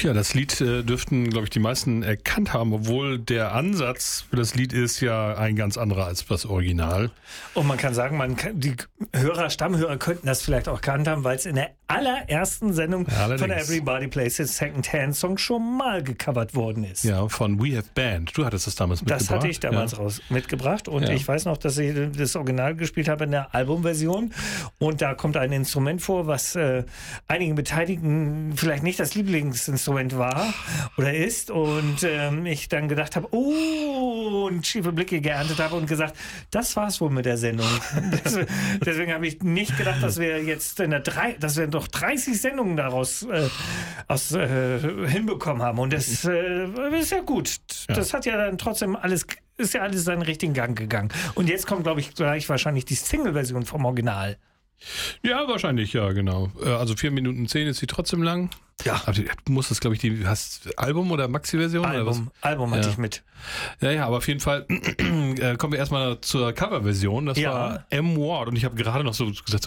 Tja, das Lied dürften, glaube ich, die meisten erkannt haben, obwohl der Ansatz für das Lied ist ja ein ganz anderer als das Original. Und man kann sagen, die Stammhörer könnten das vielleicht auch erkannt haben, weil es in der allerersten Sendung von Everybody Plays His Second Hand Song schon mal gecovert worden ist. Ja, von We Have Band. Du hattest das damals mitgebracht. Das hatte ich damals mitgebracht und ich weiß noch, dass ich das Original gespielt habe in der Albumversion und da kommt ein Instrument vor, was einigen Beteiligten vielleicht nicht das Lieblingsinstrument war oder ist und ich dann gedacht habe, und schiefe Blicke geerntet habe und gesagt, das war's wohl mit der Sendung. Deswegen habe ich nicht gedacht, dass wir jetzt dass wir noch 30 Sendungen daraus hinbekommen haben und das ist ja gut. Das hat ja dann trotzdem ist ja alles seinen richtigen Gang gegangen. Und jetzt kommt, glaube ich, gleich wahrscheinlich die Single-Version vom Original. Ja, wahrscheinlich, ja, genau. Also 4 Minuten 10 ist sie trotzdem lang. Ja. Aber du musstest, glaube ich, hast Album oder Maxi-Version? Album hatte ich mit. Ja, aber auf jeden Fall kommen wir erstmal zur Coverversion. Das war M. Ward und ich habe gerade noch so gesagt,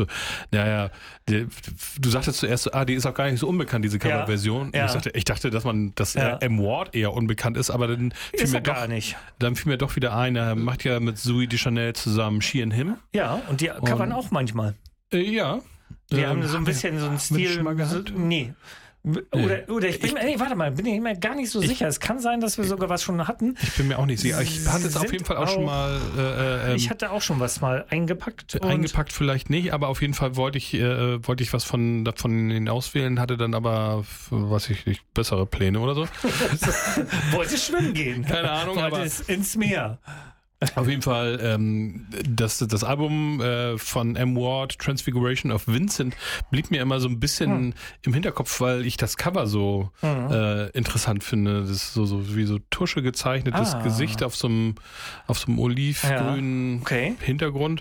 du sagtest zuerst, die ist auch gar nicht so unbekannt, diese Coverversion. Ja. Ich dachte, dass M. Ward eher unbekannt ist, aber dann fiel mir doch wieder ein, er macht ja mit Zooey Deschanel zusammen She and Him. Ja, und die covern auch manchmal. Ja. Die haben so ein bisschen so einen Stil. Nee. Oder ich bin mir gar nicht so sicher. Es kann sein, dass wir sogar was schon hatten. Ich bin mir auch nicht sicher. Ich hatte es auf jeden Fall auch schon mal. Ich hatte auch schon was mal eingepackt. Eingepackt vielleicht nicht, aber auf jeden Fall wollte ich was davon hinauswählen, hatte dann aber, weiß ich nicht, bessere Pläne oder so. Wollte schwimmen gehen. Keine Ahnung, wollte es ins Meer. Auf jeden Fall, das Album von M. Ward, Transfiguration of Vincent, blieb mir immer so ein bisschen im Hinterkopf, weil ich das Cover so interessant finde. Das ist so wie so Tusche gezeichnetes Gesicht auf so einem olivgrünen Hintergrund.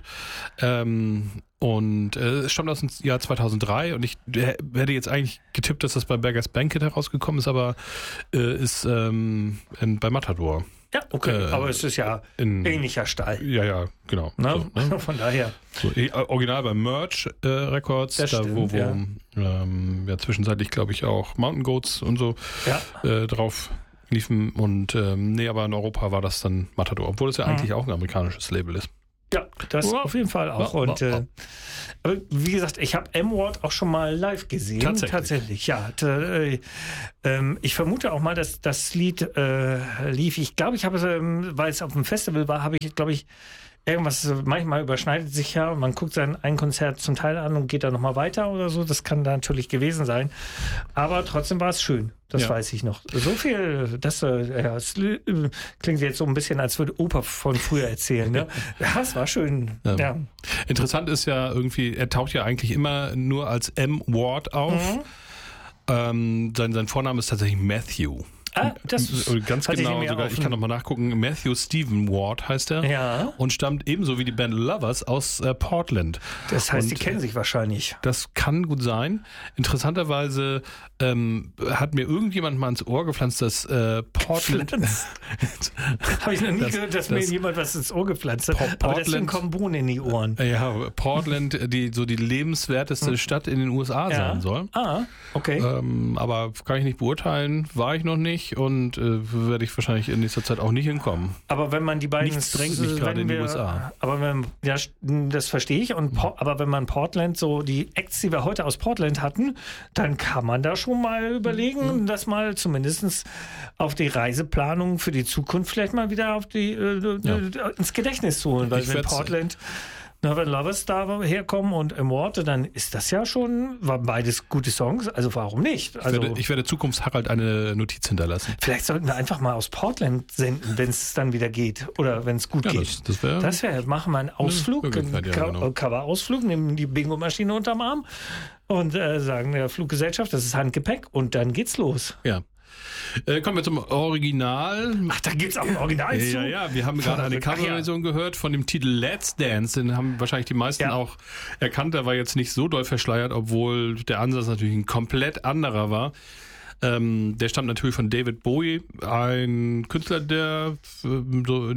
Und es stammt aus dem Jahr 2003 und ich hätte jetzt eigentlich getippt, dass das bei Beggars Banquet herausgekommen ist, aber ist bei Matador. Ja, okay, aber es ist ja ähnlicher Stall. Ja, genau. Ne? So, ne? Von daher. So, original bei Merch Records, das da stimmt, wo zwischenzeitlich, glaube ich, auch Mountain Goats und so drauf liefen. Und aber in Europa war das dann Matador, obwohl es ja eigentlich auch ein amerikanisches Label ist. Ja, das auf jeden Fall auch. Und aber wie gesagt, ich habe M. Ward auch schon mal live gesehen. Tatsächlich, ja. Ich vermute auch mal, dass das Lied lief. Ich glaube, weil es auf dem Festival war, habe ich, glaube ich, irgendwas, manchmal überschneidet sich ja und man guckt sein ein Konzert zum Teil an und geht dann nochmal weiter oder so. Das kann da natürlich gewesen sein. Aber trotzdem war es schön. Das weiß ich noch. So viel, das klingt jetzt so ein bisschen, als würde Opa von früher erzählen. Ne? Ja, es war schön. Ja. Interessant ist ja irgendwie, er taucht ja eigentlich immer nur als M. Ward auf. Sein Vorname ist tatsächlich Matthew. Das ganz genau, sogar, ich kann nochmal nachgucken, Matthew Stephen Ward heißt er und stammt ebenso wie die Band Lovers aus Portland. Das heißt, die kennen sich wahrscheinlich. Das kann gut sein. Interessanterweise hat mir irgendjemand mal ins Ohr gepflanzt, dass Portland... Habe ich noch nie gehört, dass mir jemand was ins Ohr gepflanzt hat. Aber deswegen kommen Bohnen in die Ohren. Ja, Portland, die lebenswerteste Stadt in den USA sein soll. Okay. Aber kann ich nicht beurteilen, war ich noch nicht. Und werde ich wahrscheinlich in nächster Zeit auch nicht hinkommen. Aber wenn man die beiden... Nichts drängt mich gerade in die USA. Aber das verstehe ich. Aber wenn man Portland, so die Acts, die wir heute aus Portland hatten, dann kann man da schon mal überlegen, das mal zumindest auf die Reiseplanung für die Zukunft vielleicht mal wieder auf ins Gedächtnis zu holen. Weil wenn Portland... wenn Lovers da herkommen und Immorte, dann ist das ja schon, waren beides gute Songs, also warum nicht? Also, ich werde Zukunftsharald eine Notiz hinterlassen. Vielleicht sollten wir einfach mal aus Portland senden, wenn es dann wieder geht oder wenn es gut geht. Das wäre, machen wir einen Ausflug, einen Cover-Ausflug, nehmen die Bingo-Maschine unterm Arm und sagen der Fluggesellschaft, das ist Handgepäck und dann geht's los. Ja. Kommen wir zum Original. Ach, da gibt's auch ein Original zu? Ja, wir haben gerade eine Coverversion gehört von dem Titel Let's Dance. Den haben wahrscheinlich die meisten auch erkannt. Der war jetzt nicht so doll verschleiert, obwohl der Ansatz natürlich ein komplett anderer war. Der stammt natürlich von David Bowie, ein Künstler, der so in den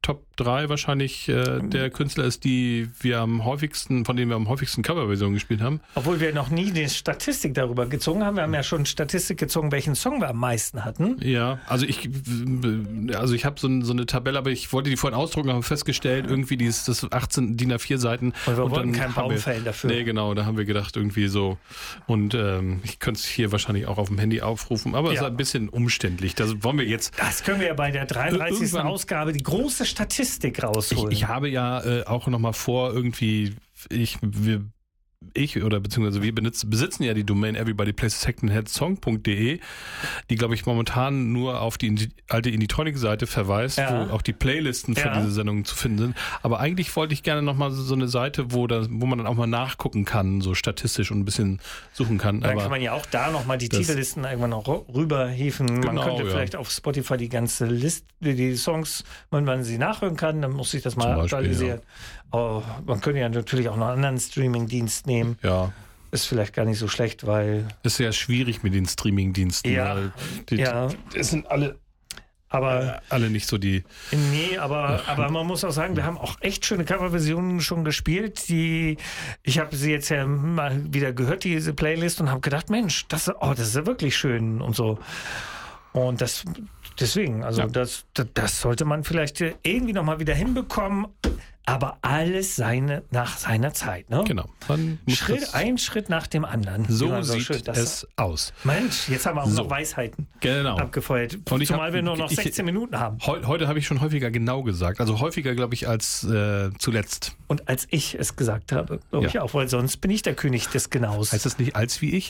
Top 3 wahrscheinlich der Künstler ist, von denen wir am häufigsten Coverversionen gespielt haben. Obwohl wir noch nie die Statistik darüber gezogen haben. Wir haben ja schon Statistik gezogen, welchen Song wir am meisten hatten. Ja, also ich habe so eine Tabelle, aber ich wollte die vorhin ausdrucken, habe festgestellt, irgendwie das 18 DIN A4 Seiten. Und wir wollten keinen Baum fällen dafür. Nee, genau, da haben wir gedacht, irgendwie so. Und ich könnte es hier wahrscheinlich auch auf dem Handy aufrufen, aber es ist ein bisschen umständlich. Das wollen wir jetzt. Das können wir ja bei der 33. Ausgabe, die große Statistik rausholen. Ich habe ja auch nochmal vor, irgendwie, beziehungsweise wir besitzen ja die Domain everybodyplays-secondhandsong.de, die, glaube ich, momentan nur auf die alte Indietronic-Seite verweist, wo auch die Playlisten für diese Sendungen zu finden sind. Aber eigentlich wollte ich gerne nochmal so eine Seite, wo man dann auch mal nachgucken kann, so statistisch und ein bisschen suchen kann. Dann kann man ja auch da nochmal die Titellisten irgendwann noch rüberhieven. Genau, man könnte vielleicht auf Spotify die ganze Liste, die Songs, wenn man sie nachhören kann, dann muss ich das mal aktualisieren. Aber man könnte ja natürlich auch noch einen anderen Streaming-Dienst nehmen. Ja. Ist vielleicht gar nicht so schlecht, weil... Ist ja schwierig mit den Streaming-Diensten, weil es sind alle nicht so die... Nee, aber man muss auch sagen, wir haben auch echt schöne Coverversionen schon gespielt. Ich habe sie jetzt ja mal wieder gehört, diese Playlist, und habe gedacht, Mensch, das ist ja wirklich schön und so. Und deswegen, das sollte man vielleicht irgendwie nochmal wieder hinbekommen. Aber alles nach seiner Zeit, ne? Genau. Ein Schritt nach dem anderen. So sieht es aus. Mensch, jetzt haben wir auch noch Weisheiten abgefeuert. Zumal wir nur noch 16 Minuten haben. Heute habe ich schon häufiger genau gesagt. Also häufiger, glaube ich, als zuletzt. Und als ich es gesagt habe, glaube ich auch, weil sonst bin ich der König des Genaus. Heißt das nicht als wie ich?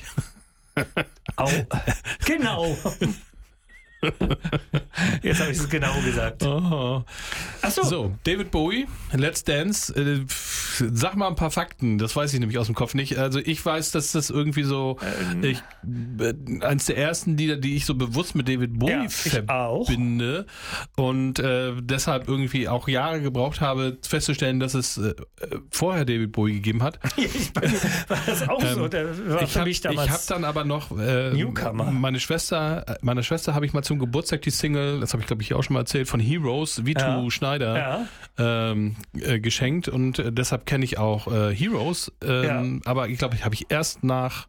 Genau. Jetzt habe ich es genau gesagt. Oh. Achso. So, David Bowie, Let's Dance. Sag mal ein paar Fakten, das weiß ich nämlich aus dem Kopf nicht. Also ich weiß, dass das irgendwie so eins der ersten Lieder, die ich so bewusst mit David Bowie verbinde und deshalb irgendwie auch Jahre gebraucht habe, festzustellen, dass es vorher David Bowie gegeben hat. War das auch so? Ich habe dann aber noch Newcomer. Meiner Schwester habe ich mal zum Geburtstag die Single, das habe ich glaube ich auch schon mal erzählt, von Heroes, Vitu Schneider geschenkt, und deshalb kenne ich auch Heroes, aber ich glaube, habe ich erst nach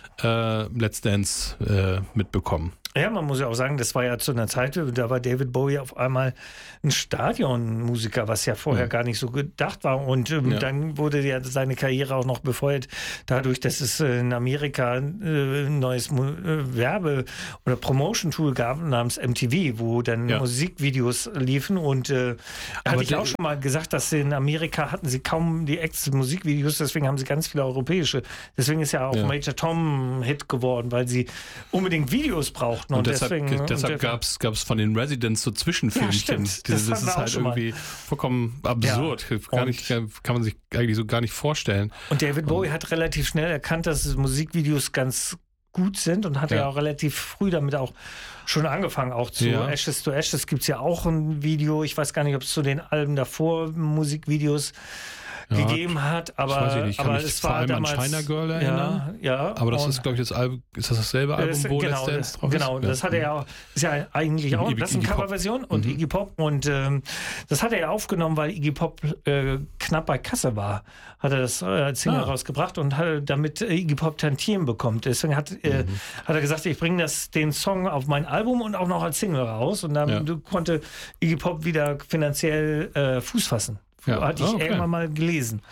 Let's Dance mitbekommen. Ja, man muss ja auch sagen, das war ja zu einer Zeit, da war David Bowie auf einmal ein Stadionmusiker, was ja vorher gar nicht so gedacht war. Und dann wurde ja seine Karriere auch noch befeuert, dadurch, dass es in Amerika ein neues Werbe- oder Promotion-Tool gab namens MTV, wo dann Musikvideos liefen. Und hatte ich auch schon mal gesagt, dass in Amerika hatten sie kaum die Musikvideos, deswegen haben sie ganz viele europäische. Deswegen ist ja auch Major Tom ein Hit geworden, weil sie unbedingt Videos brauchten. Und deshalb gab es von den Residents so Zwischenfilmchen. Das ist halt irgendwie vollkommen absurd. Kann man sich eigentlich so gar nicht vorstellen. Und David Bowie hat relativ schnell erkannt, dass Musikvideos ganz gut sind, und hat ja auch relativ früh damit auch schon angefangen. Auch zu Ashes to Ashes gibt es ja auch ein Video. Ich weiß gar nicht, ob es zu den Alben davor Musikvideos gegeben hat, aber es war damals an China Girl erinnern. Ja. Aber das ist, glaube ich, ist das dasselbe Album, wo Let's Dance drauf ist? Genau, das hat er ja auch, ist ja eigentlich auch, das ist eine Coverversion und Iggy Pop, und das hat er ja aufgenommen, weil Iggy Pop knapp bei Kasse war, hat er das als Single rausgebracht und damit Iggy Pop Tantiemen bekommt. Deswegen hat er gesagt, ich bringe den Song auf mein Album und auch noch als Single raus, und dann konnte Iggy Pop wieder finanziell Fuß fassen. Hatte ich irgendwann mal gelesen.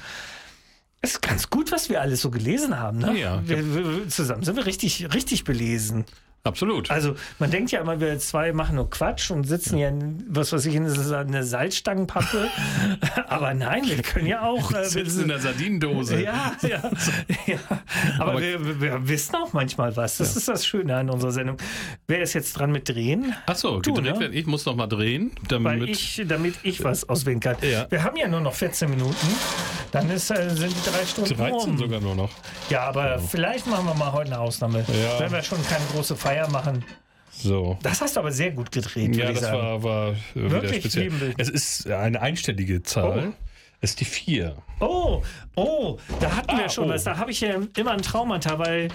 Es ist ganz gut, was wir alles so gelesen haben. Ne? Ja. Zusammen sind wir richtig, richtig belesen. Absolut. Also man denkt ja immer, wir zwei machen nur Quatsch und sitzen ja in, was weiß ich, in eine Salzstangenpappe. Aber nein, wir können ja auch... wir sitzen in der Sardinendose. Ja. Aber wir wissen auch manchmal was. Das ist das Schöne an unserer Sendung. Wer ist jetzt dran mit Drehen? Achso, gedreht werden. Ich muss noch mal drehen. Damit ich was auswählen kann. Ja. Wir haben ja nur noch 14 Minuten. Dann sind die 3 Stunden 13 sogar nur noch. Ja, aber vielleicht machen wir mal heute eine Ausnahme. Ja. Wenn wir schon keine große Feier machen. So. Das hast du aber sehr gut gedreht, würde ich sagen. Ja, das war wieder wirklich speziell. Es ist eine einstellige Zahl. ist die 4. Oh, da hatten wir schon was. Da habe ich ja immer ein Traumata, weil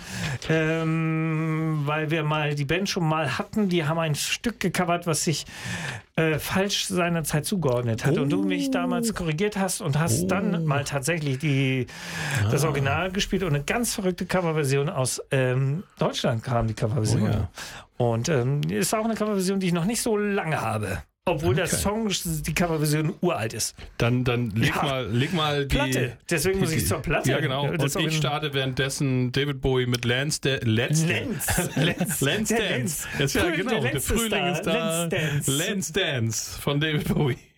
wir mal die Band schon mal hatten. Die haben ein Stück gecovert, was sich falsch seinerzeit zugeordnet hat. Und du mich damals korrigiert hast und hast dann mal tatsächlich das Original gespielt und eine ganz verrückte Coverversion aus Deutschland kam, die Coverversion. Ja. Und ist auch eine Coverversion, die ich noch nicht so lange habe. Obwohl der Song, die Coverversion uralt ist. Dann leg mal die Platte. Deswegen muss ich zur Platte. Ja, genau. Und ich starte währenddessen David Bowie mit Lance Dance. Lance Dance. Ja, genau. Der Frühling ist da. Lance Dance von David Bowie.